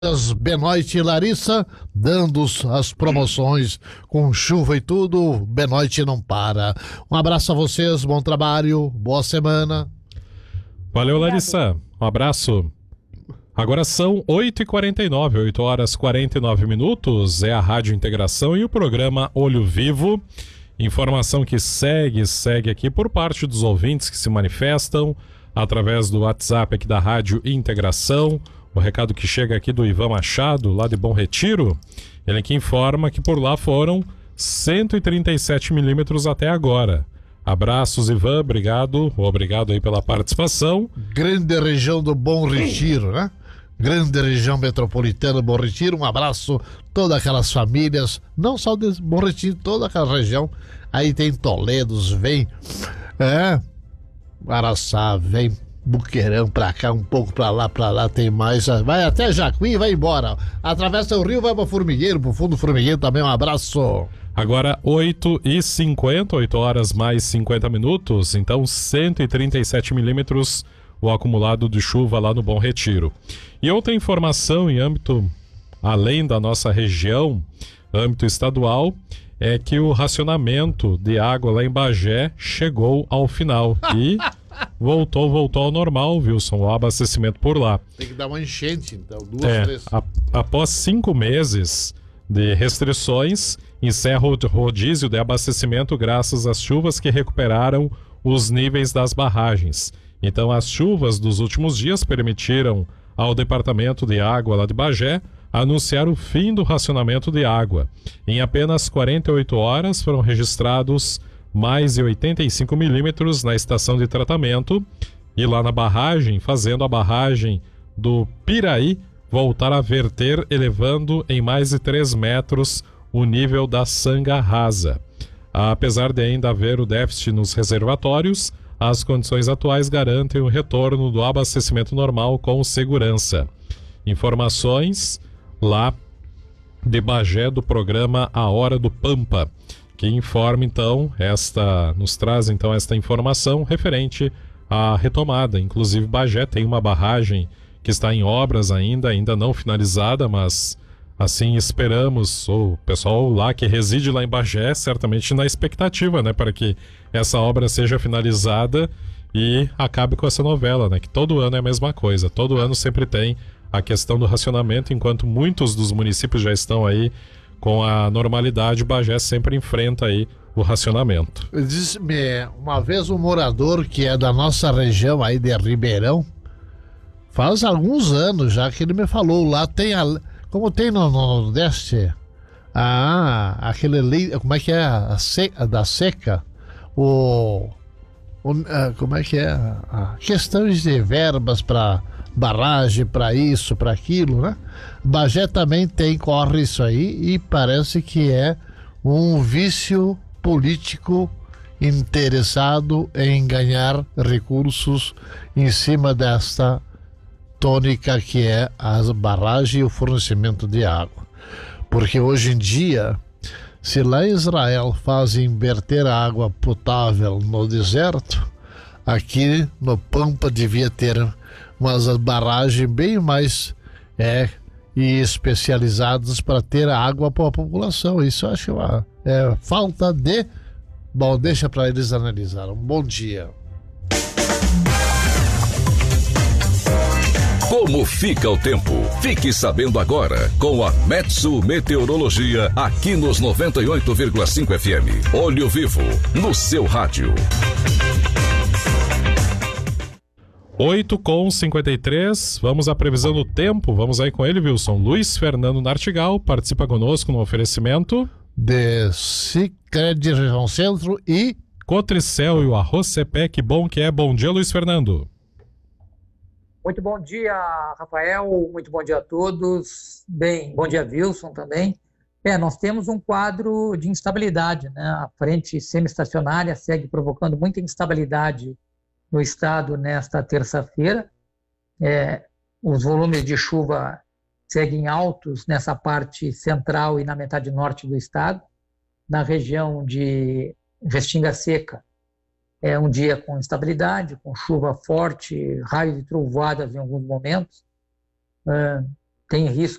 Benoit e Larissa, dando as promoções com chuva e tudo, Benoit não para. Um abraço a vocês, bom trabalho, boa semana. Valeu, Larissa, um abraço. Agora são 8h49, 8 horas 49 minutos, é a Rádio Integração e o programa Olho Vivo. Informação que segue aqui por parte dos ouvintes que se manifestam através do WhatsApp aqui da Rádio Integração. O recado que chega aqui do Ivan Machado, lá de Bom Retiro, ele que informa que por lá foram 137 milímetros até agora. Abraços, Ivan, obrigado aí pela participação. Grande região do Bom Retiro, né? Grande região metropolitana do Bom Retiro, um abraço a todas aquelas famílias, não só de Bom Retiro, toda aquela região. Aí tem Toledos, vem Araçá, vem Buqueirão pra cá, um pouco pra lá tem mais, vai até Jacuí e vai embora, atravessa o rio, vai pra Formigueiro, pro fundo do Formigueiro também, um abraço. Agora 8h50, 8 horas mais 50 minutos, então 137 milímetros o acumulado de chuva lá no Bom Retiro. E outra informação em âmbito, além da nossa região, âmbito estadual, é que o racionamento de água lá em Bagé chegou ao final e voltou ao normal, Wilson, o abastecimento por lá. Tem que dar uma enchente, então, duas vezes. Após 5 meses de restrições, encerra o rodízio de abastecimento graças às chuvas que recuperaram os níveis das barragens. Então, as chuvas dos últimos dias permitiram ao Departamento de Água lá de Bagé anunciar o fim do racionamento de água. Em apenas 48 horas foram registrados mais de 85 milímetros na estação de tratamento e lá na barragem, fazendo a barragem do Piraí voltar a verter, elevando em mais de 3 metros o nível da Sanga Rasa. Apesar de ainda haver o déficit nos reservatórios, as condições atuais garantem o retorno do abastecimento normal com segurança. Informações lá de Bagé do programa A Hora do Pampa, que informa então nos traz então esta informação referente à retomada. Inclusive Bagé tem uma barragem que está em obras ainda não finalizada, mas assim esperamos, o pessoal lá que reside lá em Bagé certamente na expectativa, né, para que essa obra seja finalizada e acabe com essa novela, né, que todo ano é a mesma coisa, todo ano sempre tem a questão do racionamento, enquanto muitos dos municípios já estão aí com a normalidade, Bagé sempre enfrenta aí o racionamento. Uma vez um morador que é da nossa região aí de Ribeirão, faz alguns anos já que ele me falou, lá tem como tem no Nordeste, aquele, como é que é, da seca, como é que é, questões de verbas para barragem, para isso, para aquilo, né? Bagé também corre isso aí e parece que é um vício político interessado em ganhar recursos em cima desta tônica que é as barragens e o fornecimento de água. Porque hoje em dia, se lá em Israel fazem verter a água potável no deserto, aqui no Pampa devia ter umas barragens bem mais e especializadas para ter água para a população. Isso eu acho falta de... Bom, deixa para eles analisarem. Bom dia. Como fica o tempo? Fique sabendo agora com a Metsu Meteorologia aqui nos 98,5 FM. Olho Vivo, no seu rádio. 8h53, vamos à previsão do tempo, vamos aí com ele, Wilson. Luiz Fernando Nartigal participa conosco no oferecimento de Sicredi Região Centro e Cotricel e o Arroz Cepé, que bom que é. Bom dia, Luiz Fernando. Muito bom dia, Rafael, muito bom dia a todos. Bem, bom dia, Wilson, também. Nós temos um quadro de instabilidade, né? A frente semi-estacionária segue provocando muita instabilidade no estado nesta terça-feira. Os volumes de chuva seguem altos nessa parte central e na metade norte do estado. Na região de Restinga Seca, é um dia com instabilidade, com chuva forte, raios de trovoadas em alguns momentos. tem risco